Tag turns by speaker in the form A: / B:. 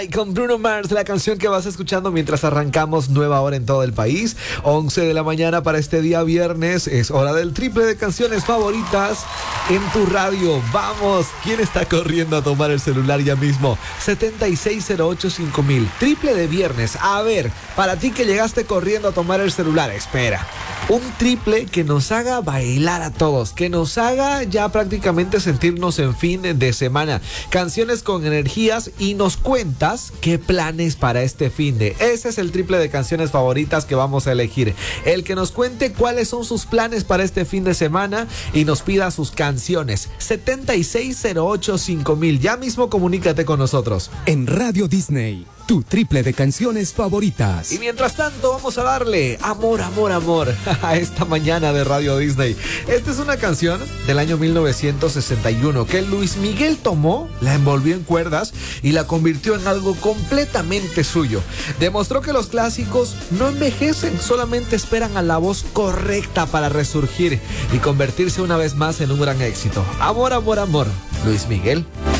A: Con Bruno Mars, la canción que vas escuchando mientras arrancamos nueva hora en todo el país. 11 de la mañana para este día viernes. Es hora del triple de canciones favoritas en tu radio. Vamos, ¿quién está corriendo a tomar el celular ya mismo? 76085000, triple de viernes. A ver, para ti que llegaste corriendo a tomar el celular, espera. Un triple que nos haga bailar a todos, que nos haga ya prácticamente sentirnos en fin de semana. Canciones con energías y nos cuentas qué planes para este fin de. Ese es el triple de canciones favoritas que vamos a elegir. El que nos cuente cuáles son sus planes para este fin de semana y nos pida sus canciones. 76085000. Ya mismo comunícate con nosotros.
B: En Radio Disney, tu triple de canciones favoritas.
A: Y mientras tanto vamos a darle amor, amor, amor a esta mañana de Radio Disney. Esta es una canción del año 1961 que Luis Miguel tomó, la envolvió en cuerdas y la convirtió en algo completamente suyo. Demostró que los clásicos no envejecen, solamente esperan a la voz correcta para resurgir y convertirse una vez más en un gran éxito. Amor, amor, amor. Luis Miguel.